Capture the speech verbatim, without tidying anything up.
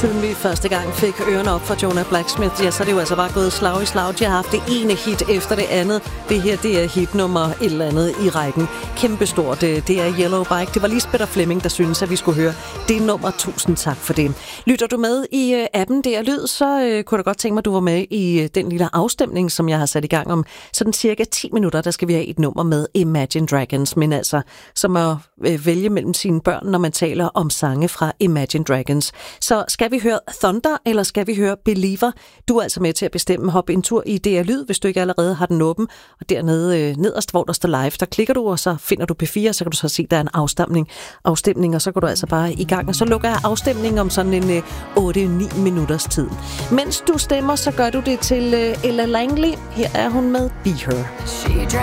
Siden vi første gang fik ørerne op fra Jonah Blacksmith, ja, så er det jo altså bare gået slag i slag. De har haft det ene hit efter det andet. Det her, det er hit nummer et eller andet i rækken. Kæmpestort. Det er Yellow Bike. Det var Lisbeth og Flemming, der synes, at vi skulle høre det nummer. Tusind tak for det. Lytter du med i appen Der Lyd, så uh, kunne jeg godt tænke mig, at du var med i uh, den lille afstemning, som jeg har sat i gang om sådan cirka ti minutter. Der skal vi have et nummer med Imagine Dragons, men altså som at uh, vælge mellem sine børn, når man taler om sange fra Imagine Dragons. Så skal vi høre Thunder, eller skal vi høre Believer? Du er altså med til at bestemme. Hop en tur i D R Lyd, hvis du ikke allerede har den åben. Og dernede øh, nederst, hvor der står live, der klikker du, og så finder du P fire, så kan du så se, der er en afstemning, afstemning og så går du altså bare i gang. Og så lukker jeg afstemningen om sådan en øh, otte ni minutters tid. Mens du stemmer, så gør du det til øh, Ella Langley. Her er hun med Be Her. She